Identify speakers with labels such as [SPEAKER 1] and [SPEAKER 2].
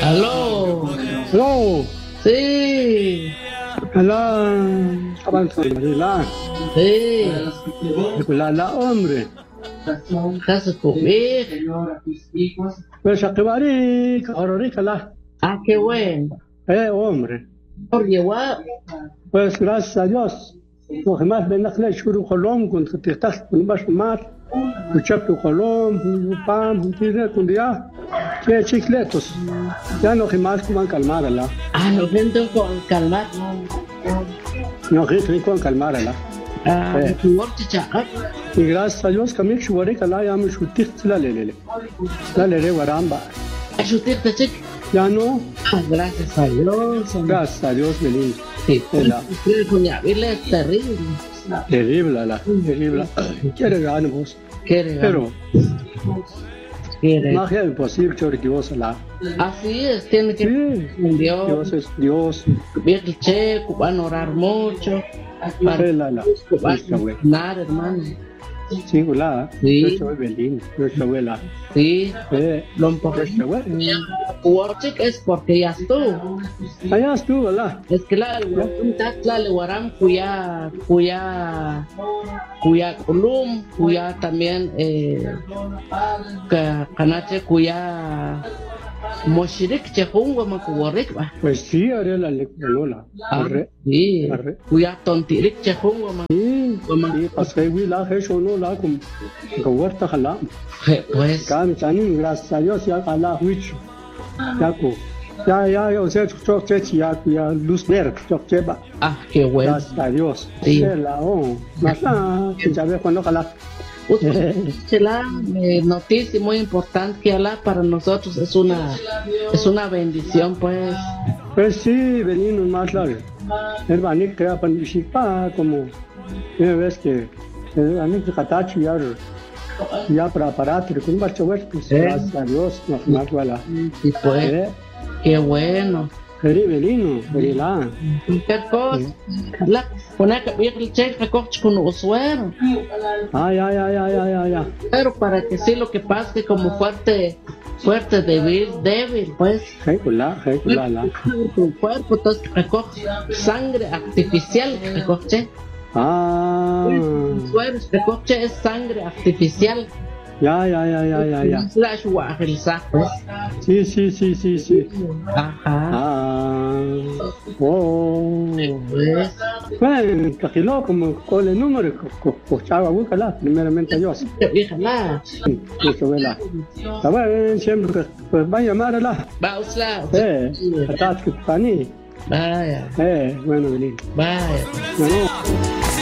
[SPEAKER 1] Aló,
[SPEAKER 2] No,
[SPEAKER 1] sí,
[SPEAKER 2] la avanzada,
[SPEAKER 1] sí,
[SPEAKER 2] la hombre.
[SPEAKER 1] gracias por venir.
[SPEAKER 2] Pues a que varí, ahora la,
[SPEAKER 1] Ah, qué bueno.
[SPEAKER 2] hombre.
[SPEAKER 1] Por llevar,
[SPEAKER 2] Pues gracias a Dios. Lo que más ven a shuru colom con que te estás con más más. Tu chap tu colom, tu pam, tu tira con día. Que chicletos. Ya no que más como calmar la.
[SPEAKER 1] no gente con calmar.
[SPEAKER 2] No que con calmar la.
[SPEAKER 1] Tu worte chaca.
[SPEAKER 2] Y gracias a Dios que me shuare kala ya me shutir la lele. La lele waramba.
[SPEAKER 1] Ayúdate, chic.
[SPEAKER 2] Ya no.
[SPEAKER 1] Gracias a Dios.
[SPEAKER 2] Gracias a Dios, Belín.
[SPEAKER 1] Sí,
[SPEAKER 2] La
[SPEAKER 1] con Yavile es terrible.
[SPEAKER 2] terrible, la terrible. Quiere ganar vos.
[SPEAKER 1] Quiere,
[SPEAKER 2] Pero
[SPEAKER 1] quiere.
[SPEAKER 2] no es imposible que Dios la.
[SPEAKER 1] Así es, tiene que
[SPEAKER 2] Sí,
[SPEAKER 1] un
[SPEAKER 2] Dios
[SPEAKER 1] Dios.
[SPEAKER 2] es Dios.
[SPEAKER 1] Bien el checo, van a orar mucho. Para
[SPEAKER 2] La.
[SPEAKER 1] nada, hermano.
[SPEAKER 2] Sí, la.
[SPEAKER 1] Sí.
[SPEAKER 2] Yo soy Belín. Yo soy la.
[SPEAKER 1] Sí, lo
[SPEAKER 2] Yo soy.
[SPEAKER 1] Warchik es porque ya estuvo.
[SPEAKER 2] Allá estuvo, la.
[SPEAKER 1] Es que la le guaram cuya culum, cuya también canache cuya moshirik chehungo makuwarik ba.
[SPEAKER 2] Pues sí, haré la lectura. Arre.
[SPEAKER 1] Sí,
[SPEAKER 2] Arre.
[SPEAKER 1] cuya tontirik chehungo ma.
[SPEAKER 2] Sí, pasé la eso no la con huerta jala.
[SPEAKER 1] Pues,
[SPEAKER 2] Cam chani gracias a Dios ya jala huicho. Ya ko. Ya, o sea, yo ya luz verde, yo lleva.
[SPEAKER 1] qué bueno.
[SPEAKER 2] Gracias a Dios.
[SPEAKER 1] Sí.
[SPEAKER 2] La más ya ve cuando jala.
[SPEAKER 1] La noticia muy importante que Alá para nosotros es una bendición, pues.
[SPEAKER 2] Pues sí, venimos más largo. El banik crea para como una vez que el banik de Katachi ya para aparato, con un bacho pues gracias a Dios, nos más vale.
[SPEAKER 1] Y pues, qué bueno.
[SPEAKER 2] Velino, velila.
[SPEAKER 1] Qué cosa. La poner que ver el cheque recoge con usuario.
[SPEAKER 2] Ya.
[SPEAKER 1] Pero para que sí lo que pasa que como fuerte, débil, pues.
[SPEAKER 2] La.
[SPEAKER 1] Tu cuerpo, entonces recoge sangre artificial, recoge. Suero, recoge es sangre artificial.
[SPEAKER 2] Ya.
[SPEAKER 1] Slash wajelsa, pues.
[SPEAKER 2] Sí.
[SPEAKER 1] Ajá. Pues.
[SPEAKER 2] Bueno, cajiló como con el número, cochaba, búscala, primeramente Dios.
[SPEAKER 1] Déjala.
[SPEAKER 2] Eso vela. Está bien, siempre, pues va a llamarla.
[SPEAKER 1] Bausla.
[SPEAKER 2] Atrás que pani.
[SPEAKER 1] Vaya.
[SPEAKER 2] Bueno, Belín.
[SPEAKER 1] Vaya.
[SPEAKER 2] Bueno.